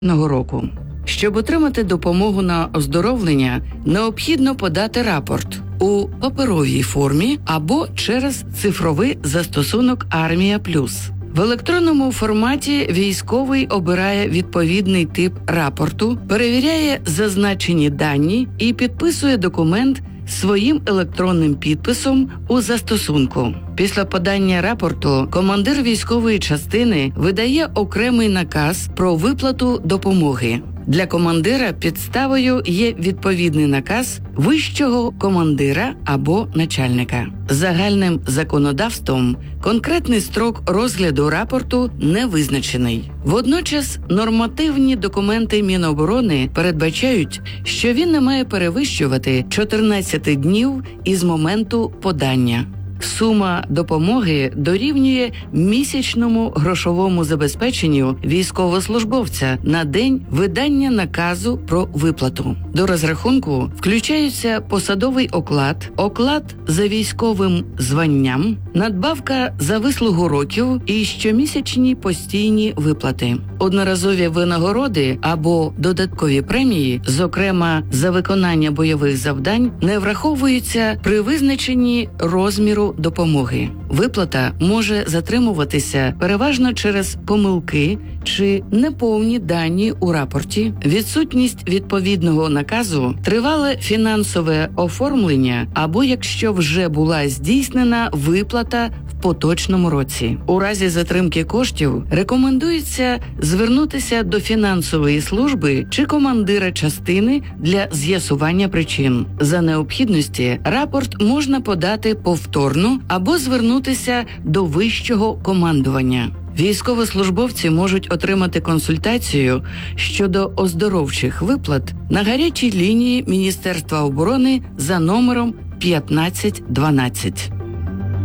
року. Щоб отримати допомогу на оздоровлення, необхідно подати рапорт у паперовій формі або через цифровий застосунок «Армія Плюс». В електронному форматі військовий обирає відповідний тип рапорту, перевіряє зазначені дані і підписує документ своїм електронним підписом у застосунку. Після подання рапорту командир військової частини видає окремий наказ про виплату допомоги. Для командира підставою є відповідний наказ вищого командира або начальника. Загальним законодавством конкретний строк розгляду рапорту не визначений. Водночас нормативні документи Міноборони передбачають, що він не має перевищувати 14 днів із моменту подання. Сума допомоги дорівнює місячному грошовому забезпеченню військовослужбовця на день видання наказу про виплату. До розрахунку включаються посадовий оклад, оклад за військовим званням, надбавка за вислугу років і щомісячні постійні виплати. Одноразові винагороди або додаткові премії, зокрема за виконання бойових завдань, не враховуються при визначенні розміру допомоги. Виплата може затримуватися переважно через помилки чи неповні дані у рапорті, відсутність відповідного наказу, тривале фінансове оформлення або якщо вже була здійснена виплата в поточному році. У разі затримки коштів рекомендується звернутися до фінансової служби чи командира частини для з'ясування причин. За необхідності рапорт можна подати повторно або звернутися до вищого командування. Військовослужбовці можуть отримати консультацію щодо оздоровчих виплат на гарячій лінії Міністерства оборони за номером 1512.